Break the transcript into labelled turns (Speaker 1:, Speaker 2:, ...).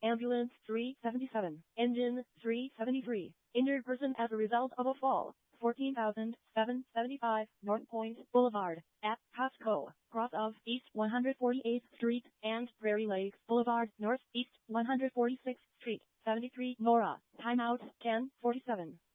Speaker 1: Ambulance 377. Engine 373. Injured person as a result of a fall. 14,775 North Point Boulevard at Costco, cross of East 148th Street and Prairie Lakes Boulevard, Northeast 146th Street, 73 Nora. Timeout 10:47.